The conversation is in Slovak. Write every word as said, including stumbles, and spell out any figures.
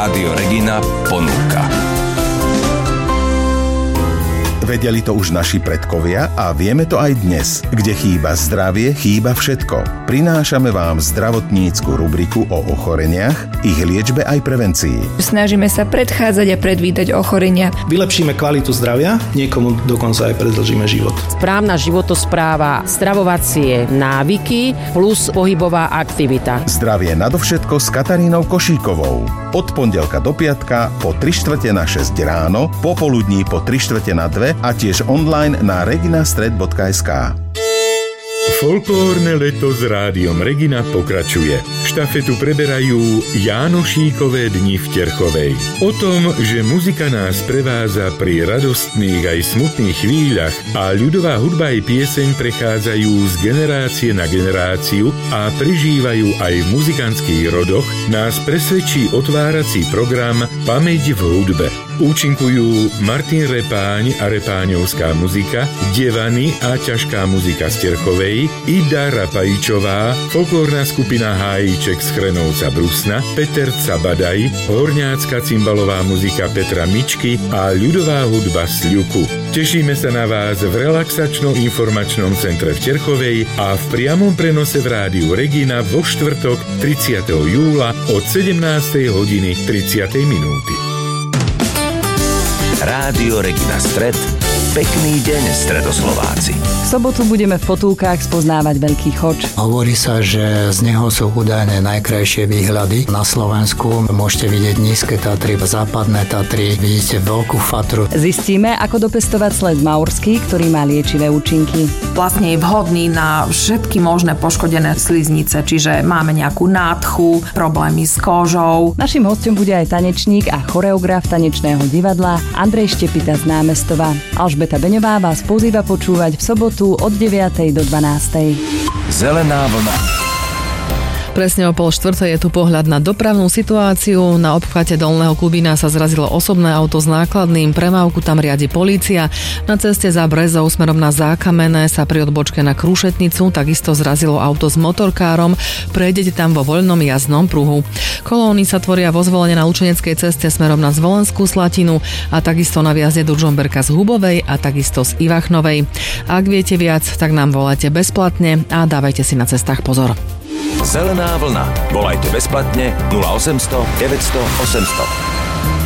Rádio Regina ponúka. Vedeli to už naši predkovia a vieme to aj dnes. Kde chýba zdravie, chýba všetko. Prinášame vám zdravotnícku rubriku o ochoreniach, ich liečbe aj prevencii. Snažíme sa predchádzať a predvídať ochorenia. Vylepšíme kvalitu zdravia, niekomu dokonca aj predĺžime život. Správna životospráva, stravovacie návyky plus pohybová aktivita. Zdravie nadovšetko s Katarínou Košíkovou. Od pondelka do piatka po tri štvrte na šesť ráno, popoludní po tri štvrte na dve a tiež online na reginastred bodka es ká. Folklórne leto s Rádiom Regina pokračuje. Štafetu preberajú Jánošíkové dni v Terchovej. O tom, že muzika nás prevádza pri radostných aj smutných chvíľach a ľudová hudba aj pieseň prechádzajú z generácie na generáciu a prežívajú aj v muzikantských rodoch, nás presvedčí otvárací program Pamäť v hudbe. Účinkujú Martin Repáň a repáňovská muzika, Devany a ťažká muzika z Terchovej, Ida Rapajčová, folklórna skupina Hájíček z Chrenovca Brusna, Peter Cabadaj, horňácka cymbalová muzika Petra Mičky a ľudová hudba z Ľuku. Tešíme sa na vás v relaxačno-informačnom centre v Terchovej a v priamom prenose v rádiu Regina vo štvrtok tridsiateho júla od sedemnástej hodiny tridsať minúty. Rádio Regina Stred. Pekný deň, Stredoslováci. V sobotu budeme v Potulkách spoznávať Veľký Choč. Hovorí sa, že z neho sú údajné najkrajšie výhľady na Slovensku. Môžete vidieť nízke Tatry, západné Tatry, vidíte Veľkú Fatru. Zistíme, ako dopestovať sled maurský, ktorý má liečivé účinky. Vlastne je vhodný na všetky možné poškodené sliznice, čiže máme nejakú nádchu, problémy s kožou. Naším hosťom bude aj tanečník a choreograf tanečného divadla Andrej Štepita z Námestova. Alžbeta Beňová vás pozýva počúvať v sobotu od deviatej do dvanástej. Zelená vlna. Presne o pol štvrtej je tu pohľad na dopravnú situáciu. Na obchvate Dolného Kubína sa zrazilo osobné auto s nákladným, premávku tam riadi polícia. Na ceste za Brezou smerom na Zákamené sa pri odbočke na Krúšetnicu takisto zrazilo auto s motorkárom. Prejdete tam vo voľnom jazdnom pruhu. Kolóny sa tvoria vo Zvolene na Lučeneckej ceste smerom na Zvolenskú Slatinu a takisto na viazde do Žomberka z Hubovej a takisto z Ivachnovej. Ak viete viac, tak nám volajte bezplatne a dávajte si na cestách pozor. Zelená vlna. Volajte bezplatne nula osemsto deväťsto osemsto.